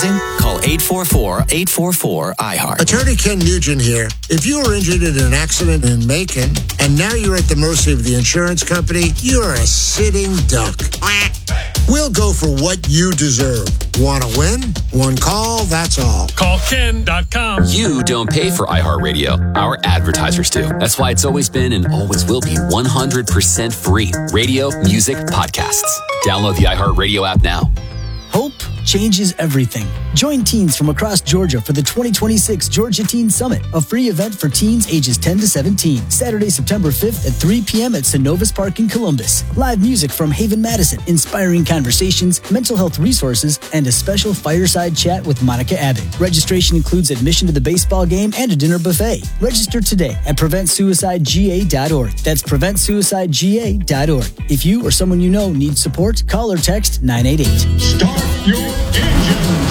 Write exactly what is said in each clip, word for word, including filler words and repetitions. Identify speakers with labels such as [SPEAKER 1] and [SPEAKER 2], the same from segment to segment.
[SPEAKER 1] housing? Call eight four four, eight four four, I heart.
[SPEAKER 2] Attorney Ken Nugent here. If you were injured in an accident in Macon and now you're at the mercy of the insurance company, you're a sitting duck. We'll go for what you deserve. Want to win? One call, that's all.
[SPEAKER 3] Call Ken dot com.
[SPEAKER 4] You don't pay for iHeartRadio. Our advertisers do. That's why it's always been and always will be one hundred percent free. Radio, music, podcasts. Download the iHeartRadio app now.
[SPEAKER 5] Hope changes everything. Join teens from across Georgia for the twenty twenty-six Georgia Teen Summit, a free event for teens ages ten to seventeen. Saturday, September fifth at three p.m. at Synovus Park in Columbus. Live music from Haven Madison, inspiring conversations, mental health resources, and a special fireside chat with Monica Abbott. Registration includes admission to the baseball game and a dinner buffet. Register today at prevent suicide G A dot org. That's prevent suicide G A dot org. If you or someone you know needs support, call or text nine eight eight.
[SPEAKER 3] Start your engines.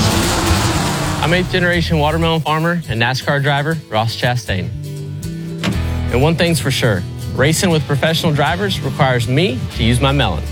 [SPEAKER 6] I'm eighth generation watermelon farmer and NASCAR driver Ross Chastain. And one thing's for sure, racing with professional drivers requires me to use my melon.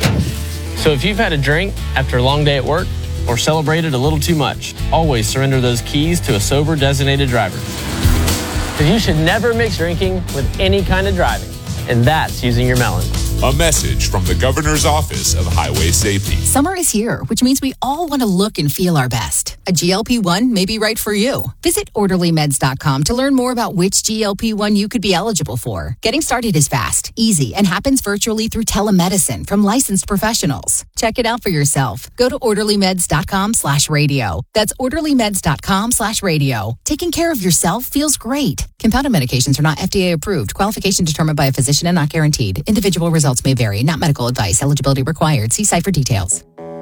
[SPEAKER 6] So if you've had a drink after a long day at work or celebrated a little too much, always surrender those keys to a sober designated driver. Because you should never mix drinking with any kind of driving, and that's using your melon.
[SPEAKER 7] A message from the Governor's Office of Highway Safety.
[SPEAKER 8] Summer is here, which means we all want to look and feel our best. A G L P one may be right for you. Visit orderly meds dot com to learn more about which G L P one you could be eligible for. Getting started is fast, easy, and happens virtually through telemedicine from licensed professionals. Check it out for yourself. Go to orderly meds dot com slash radio. That's orderly meds dot com slash radio. Taking care of yourself feels great. Compounded medications are not F D A approved. Qualification determined by a physician and not guaranteed. Individual results may vary. Not medical advice. Eligibility required. See site for details.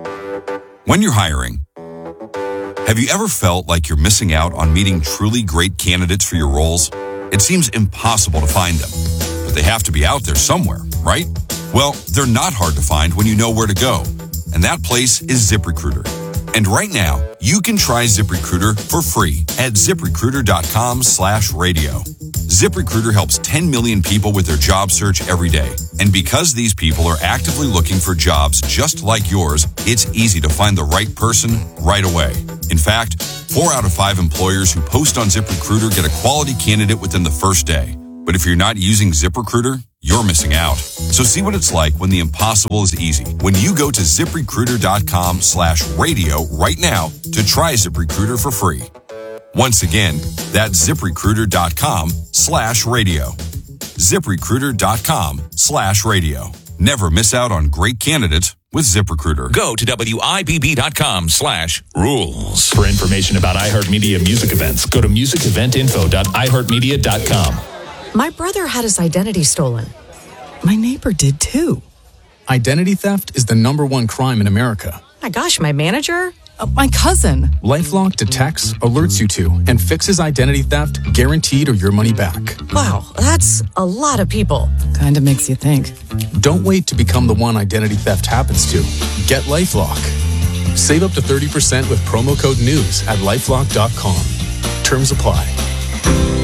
[SPEAKER 9] When you're hiring, have you ever felt like you're missing out on meeting truly great candidates for your roles? It seems impossible to find them, but they have to be out there somewhere, right? Well, they're not hard to find when you know where to go, and that place is ZipRecruiter. And right now, you can try ZipRecruiter for free at ZipRecruiter.com slash radio. ZipRecruiter helps ten million people with their job search every day. And because these people are actively looking for jobs just like yours, it's easy to find the right person right away. In fact, four out of five employers who post on ZipRecruiter get a quality candidate within the first day. But if you're not using ZipRecruiter, you're missing out. So see what it's like when the impossible is easy. When you go to ZipRecruiter.com slash radio right now to try ZipRecruiter for free. Once again, that's ZipRecruiter.com slash radio. ZipRecruiter.com slash radio. Never miss out on great candidates with ZipRecruiter.
[SPEAKER 10] Go to W I B B dot com slash rules.
[SPEAKER 3] For information about iHeartMedia music events, go to music event info dot i heart media dot com.
[SPEAKER 11] My brother had his identity stolen. My neighbor did too.
[SPEAKER 12] Identity theft is the number one crime in America.
[SPEAKER 11] My gosh, my manager? Uh, my cousin.
[SPEAKER 12] LifeLock detects, alerts you to, and fixes identity theft guaranteed or your money back.
[SPEAKER 11] Wow, that's a lot of people. Kind of makes you think.
[SPEAKER 12] Don't wait to become the one identity theft happens to. Get LifeLock. Save up to thirty percent with promo code NEWS at lifelock dot com. Terms apply.